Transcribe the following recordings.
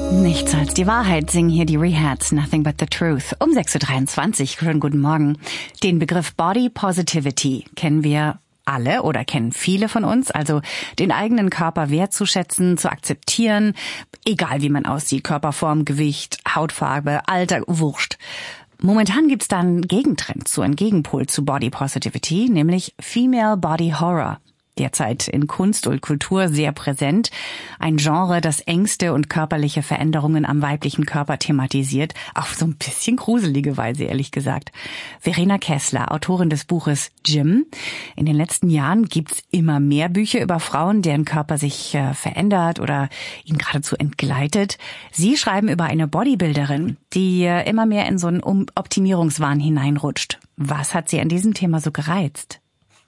Nichts als die Wahrheit, singen hier die Rehats, Nothing but the Truth. Um 6.23 Uhr, schönen guten Morgen. Den Begriff Body Positivity kennen wir alle oder kennen viele von uns, also den eigenen Körper wertzuschätzen, zu akzeptieren, egal wie man aussieht, Körperform, Gewicht, Hautfarbe, Alter, wurscht. Momentan gibt's da einen Gegentrend einen Gegenpol zu Body Positivity, nämlich Female Body Horror. Derzeit in Kunst und Kultur sehr präsent. Ein Genre, das Ängste und körperliche Veränderungen am weiblichen Körper thematisiert. Auf so ein bisschen gruselige Weise, ehrlich gesagt. Verena Kessler, Autorin des Buches Gym. In den letzten Jahren gibt's immer mehr Bücher über Frauen, deren Körper sich verändert oder ihnen geradezu entgleitet. Sie schreiben über eine Bodybuilderin, die immer mehr in so einen Optimierungswahn hineinrutscht. Was hat sie an diesem Thema so gereizt?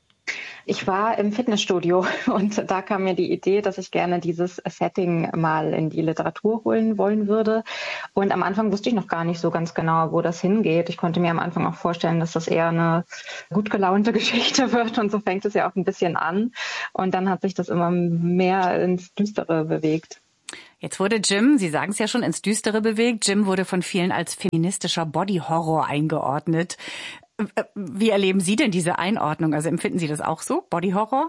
Ich war im Fitnessstudio und da kam mir die Idee, dass ich gerne dieses Setting mal in die Literatur holen wollen würde. Und am Anfang wusste ich noch gar nicht so ganz genau, wo das hingeht. Ich konnte mir am Anfang auch vorstellen, dass das eher eine gut gelaunte Geschichte wird und so fängt es ja auch ein bisschen an. Und dann hat sich das immer mehr ins Düstere bewegt. Jetzt wurde Gym, Sie sagen es ja schon, ins Düstere bewegt. Gym wurde von vielen als feministischer Body-Horror eingeordnet. Wie erleben Sie denn diese Einordnung? Also empfinden Sie das auch so, Body-Horror?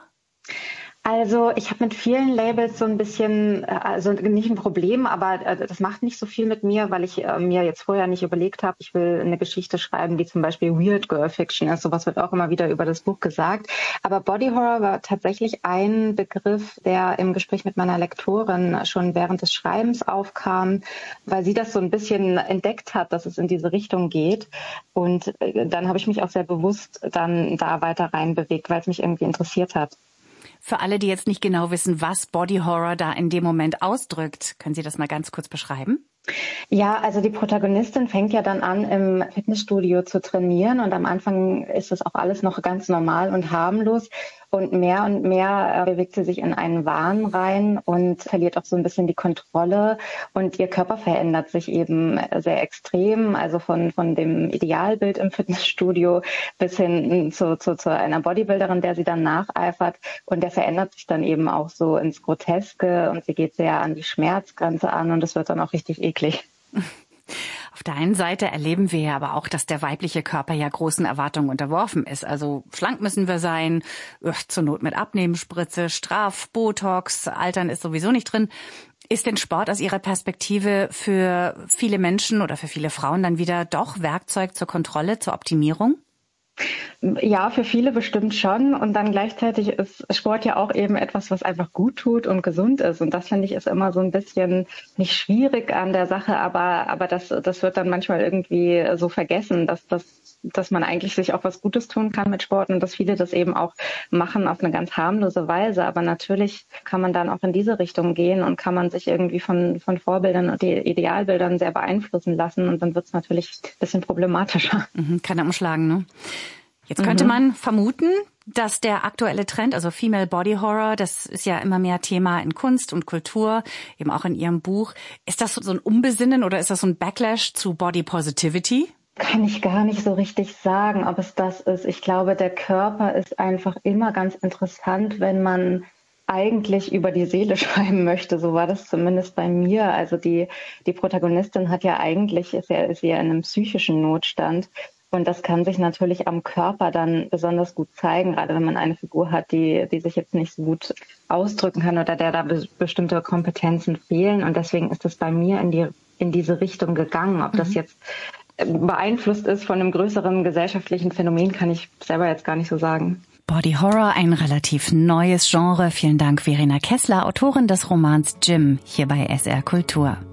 Also ich habe mit vielen Labels so ein bisschen, also nicht ein Problem, aber das macht nicht so viel mit mir, weil ich mir jetzt vorher nicht überlegt habe, ich will eine Geschichte schreiben, die zum Beispiel Weird Girl Fiction ist. Sowas wird auch immer wieder über das Buch gesagt. Aber Body Horror war tatsächlich ein Begriff, der im Gespräch mit meiner Lektorin schon während des Schreibens aufkam, weil sie das so ein bisschen entdeckt hat, dass es in diese Richtung geht. Und dann habe ich mich auch sehr bewusst dann da weiter rein bewegt, weil es mich irgendwie interessiert hat. Für alle, die jetzt nicht genau wissen, was Body Horror da in dem Moment ausdrückt, können Sie das mal ganz kurz beschreiben? Ja, also die Protagonistin fängt ja dann an, im Fitnessstudio zu trainieren und am Anfang ist das auch alles noch ganz normal und harmlos und mehr bewegt sie sich in einen Wahn rein und verliert auch so ein bisschen die Kontrolle und ihr Körper verändert sich eben sehr extrem, also von dem Idealbild im Fitnessstudio bis hin zu einer Bodybuilderin, der sie dann nacheifert und der verändert sich dann eben auch so ins Groteske und sie geht sehr an die Schmerzgrenze an und es wird dann auch richtig eklig. Auf der einen Seite erleben wir ja aber auch, dass der weibliche Körper ja großen Erwartungen unterworfen ist. Also schlank müssen wir sein, zur Not mit Abnehmensspritze, Straff, Botox, Altern ist sowieso nicht drin. Ist denn Sport aus Ihrer Perspektive für viele Menschen oder für viele Frauen dann wieder doch Werkzeug zur Kontrolle, zur Optimierung? Ja, für viele bestimmt schon. Und dann gleichzeitig ist Sport ja auch eben etwas, was einfach gut tut und gesund ist. Und das finde ich ist immer so ein bisschen nicht schwierig an der Sache, aber das wird dann manchmal irgendwie so vergessen, dass man eigentlich sich auch was Gutes tun kann mit Sport und dass viele das eben auch machen auf eine ganz harmlose Weise. Aber natürlich kann man dann auch in diese Richtung gehen und kann man sich irgendwie von Vorbildern und Idealbildern sehr beeinflussen lassen. Und dann wird es natürlich ein bisschen problematischer. Kann er umschlagen, ne? Jetzt könnte man vermuten, dass der aktuelle Trend, also Female Body Horror, das ist ja immer mehr Thema in Kunst und Kultur, eben auch in Ihrem Buch. Ist das so ein Umbesinnen oder ist das so ein Backlash zu Body Positivity? Kann ich gar nicht so richtig sagen, ob es das ist. Ich glaube, der Körper ist einfach immer ganz interessant, wenn man eigentlich über die Seele schreiben möchte. So war das zumindest bei mir. Also die Protagonistin hat ja eigentlich, ist ja in einem psychischen Notstand. Und das kann sich natürlich am Körper dann besonders gut zeigen, gerade wenn man eine Figur hat, die sich jetzt nicht so gut ausdrücken kann oder der da bestimmte Kompetenzen fehlen. Und deswegen ist es bei mir in diese Richtung gegangen. Ob das jetzt beeinflusst ist von einem größeren gesellschaftlichen Phänomen, kann ich selber jetzt gar nicht so sagen. Body Horror, ein relativ neues Genre. Vielen Dank, Verena Kessler, Autorin des Romans Gym, hier bei SR Kultur.